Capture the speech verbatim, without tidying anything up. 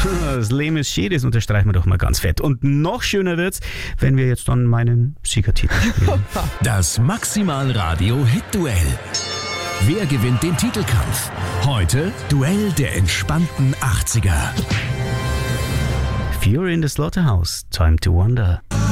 Das Leben ist schön, das unterstreichen wir doch mal ganz fett. Und noch schöner wird's, wenn wir jetzt dann meinen Siegertitel spielen. Das Maximal Radio Hit-Duell. Wer gewinnt den Titelkampf? Heute Duell der entspannten achtziger. Fury in the Slaughterhouse, Time to Wonder.